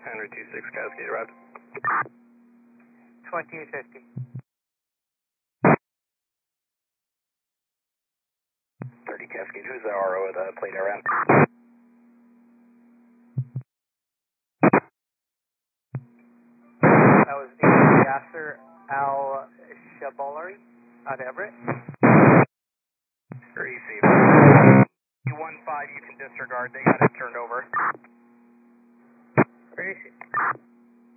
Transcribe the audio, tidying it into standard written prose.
Henry 26 Cascade arrived. 2050. 30 Cascade, who's the RO of the plate around? That was Yasser Al-Shabalari out of Everett. Receive. U-15, you can disregard, they got it turned over. Receive.